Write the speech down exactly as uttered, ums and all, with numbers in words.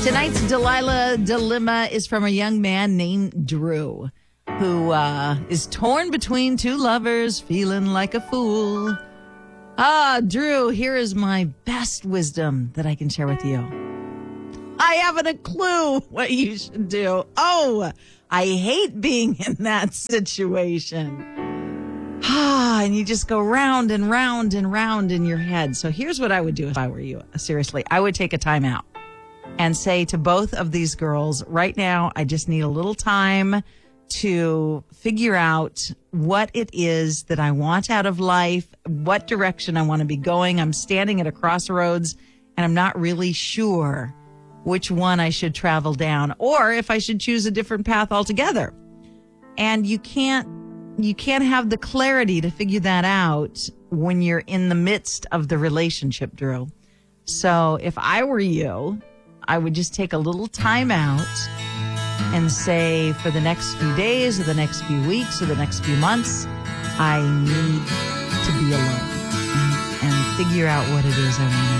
Tonight's Delilah Dilemma is from a young man named Drew, who uh, is torn between two lovers, feeling like a fool. Ah, Drew, here is my best wisdom that I can share with you. I haven't a clue what you should do. Oh, I hate being in that situation. Ah, and you just go round and round and round in your head. So here's what I would do if I were you. Seriously, I would take a time out and say to both of these girls, right now, I just need a little time to figure out what it is that I want out of life, what direction I want to be going. I'm standing at a crossroads and I'm not really sure which one I should travel down or if I should choose a different path altogether. And you can't, you can't have the clarity to figure that out when you're in the midst of the relationship, Drew. So if I were you, I would just take a little time out and say for the next few days or the next few weeks or the next few months, I need to be alone and, and figure out what it is I want to